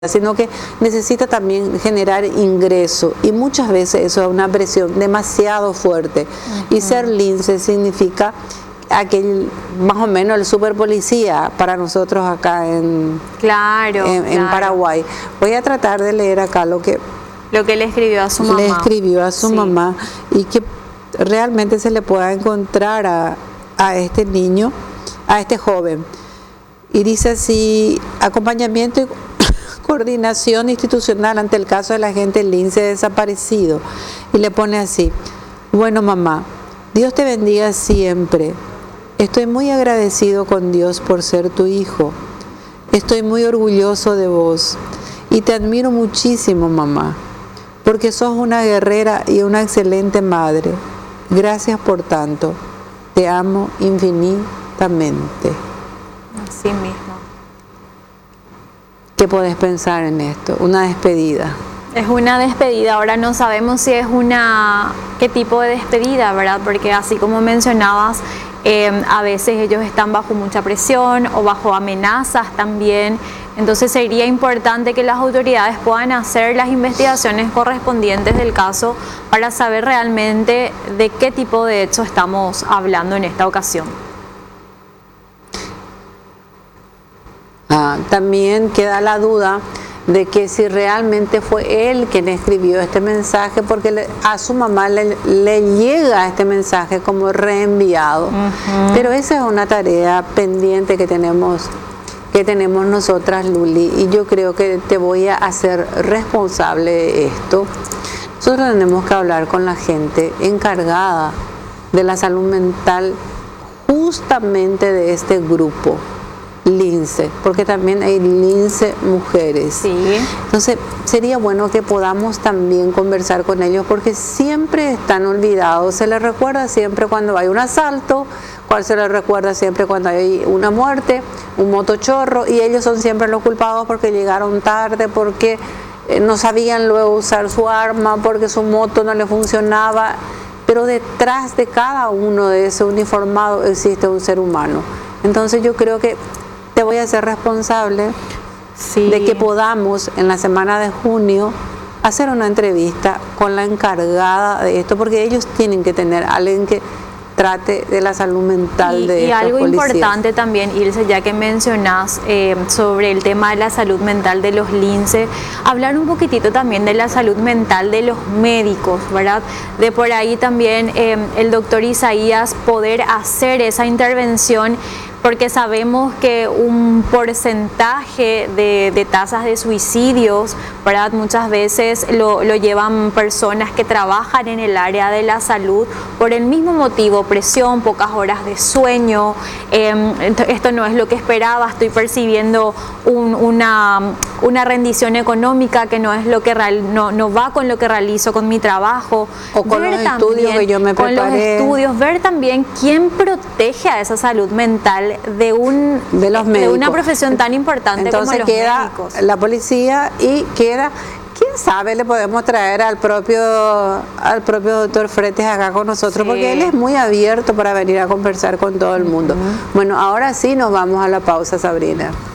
sino que necesita también generar ingreso y muchas veces eso es una presión demasiado fuerte. Y ser lince significa aquel, más o menos el super policía para nosotros acá en Paraguay. Voy a tratar de leer acá lo que le escribió a su mamá. Le escribió a su mamá y que realmente se le pueda encontrar a este niño, a este joven. Y dice así: acompañamiento y coordinación institucional ante el caso de la agente lince desaparecido. Y le pone así: bueno, mamá, Dios te bendiga siempre. Estoy muy agradecido con Dios por ser tu hijo. Estoy muy orgulloso de vos y te admiro muchísimo, mamá, porque sos una guerrera y una excelente madre. Gracias por tanto. Te amo infinitamente. Así mismo. ¿Qué podés pensar en esto? Una despedida. Es una despedida. Ahora no sabemos si es qué tipo de despedida, ¿verdad? Porque así como mencionabas, a veces ellos están bajo mucha presión o bajo amenazas también. Entonces sería importante que las autoridades puedan hacer las investigaciones correspondientes del caso para saber realmente de qué tipo de hecho estamos hablando en esta ocasión. También queda la duda de que si realmente fue él quien escribió este mensaje, porque a su mamá le llega este mensaje como reenviado. Pero esa es una tarea pendiente que tenemos nosotras, Luli, y yo creo que te voy a hacer responsable de esto. Nosotros tenemos que hablar con la gente encargada de la salud mental justamente de este grupo lince, porque también hay lince mujeres. Sí. Entonces sería bueno que podamos también conversar con ellos, porque siempre están olvidados. Se les recuerda siempre cuando hay un asalto, se les recuerda siempre cuando hay una muerte, un motochorro, y ellos son siempre los culpados porque llegaron tarde, porque no sabían luego usar su arma, porque su moto no le funcionaba. Pero detrás de cada uno de ese uniformado existe un ser humano. Entonces yo creo que te voy a hacer responsable de que podamos en la semana de junio hacer una entrevista con la encargada de esto, porque ellos tienen que tener a alguien que trate de la salud mental de estos algo policías. Importante también, Ilse, ya que mencionás sobre el tema de la salud mental de los lince, hablar un poquitito también de la salud mental de los médicos, ¿verdad? De por ahí también el doctor Isaías poder hacer esa intervención, porque sabemos que un porcentaje de tasas de suicidios, ¿verdad? Muchas veces lo llevan personas que trabajan en el área de la salud por el mismo motivo: presión, pocas horas de sueño, esto no es lo que esperaba, estoy percibiendo una rendición económica que no es lo que no va con lo que realizo con mi trabajo. O con los estudios que yo me preparé. Con los estudios, ver también quién protege a esa salud mental de una profesión tan importante. Entonces como los queda médicos. La policía y queda, quién sabe, le podemos traer al propio doctor Fretes acá con nosotros, porque él es muy abierto para venir a conversar con todo el mundo. Bueno, ahora sí nos vamos a la pausa, Sabrina.